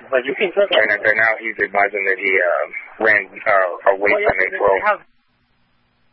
But you can just... And now he's advising that he ran away from a 12.